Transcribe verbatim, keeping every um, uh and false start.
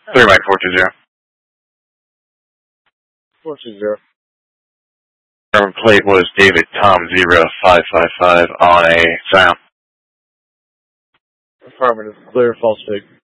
Clear Mike four two zero. four two zero. Number plate was David Tom zero five five five on a sound. Affirmative. Clear, false fig.